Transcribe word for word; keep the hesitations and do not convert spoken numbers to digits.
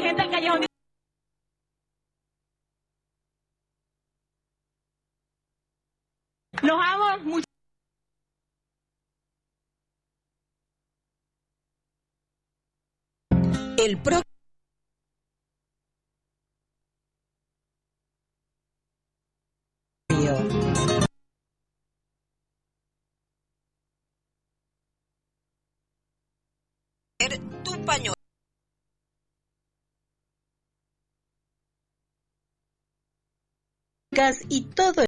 gente del callejón. Los amo mucho. El pro tu pañuelo y todo